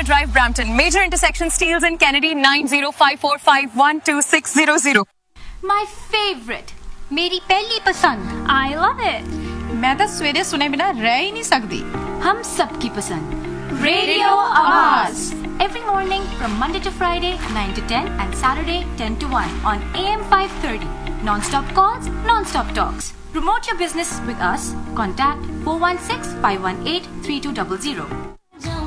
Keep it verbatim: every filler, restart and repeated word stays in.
Drive, Brampton. Major intersection Steeles and Kennedy nine zero five four five one two six zero zero. My favorite. मेरी पहली पसंद. I love it. मैं तो सवेरे सुने बिना रह ही नहीं सकती. हम सबकी पसंद. Radio Awaaz. Every morning from Monday to Friday nine to ten and Saturday ten to one on A M five thirty. Non-stop calls, non-stop talks. Promote your business with us. Contact four one six five one eight three two zero zero.